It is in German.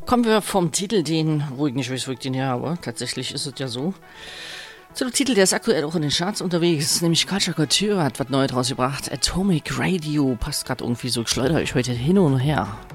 Kommen wir vom Titel, wo ich nicht weiß, wo ich den her habe, tatsächlich ist es ja so, zu dem Titel, der ist aktuell auch in den Charts unterwegs, nämlich Culture Couture hat was Neues rausgebracht, Atomic Radio, passt gerade irgendwie so, ich schleudere euch heute hin und her.